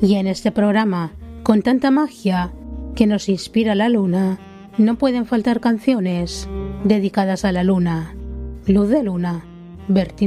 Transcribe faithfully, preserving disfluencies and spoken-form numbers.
Y en este programa, con tanta magia que nos inspira la luna, no pueden faltar canciones dedicadas a la luna. Luz de luna, Bertín